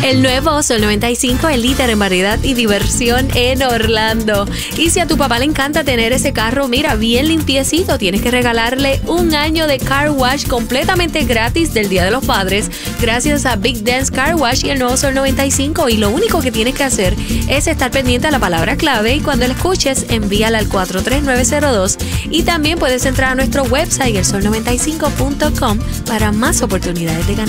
El nuevo Sol 95, el líder en variedad y diversión en Orlando. Y si a tu papá le encanta tener ese carro, mira, bien limpiecito, tienes que regalarle un año de car wash completamente gratis del Día de los Padres, gracias a Big Dance Car Wash y el nuevo Sol 95. Y lo único que tienes que hacer es estar pendiente a la palabra clave y cuando la escuches, envíala al 43902. Y también puedes entrar a nuestro website, elsol95.com, para más oportunidades de ganar.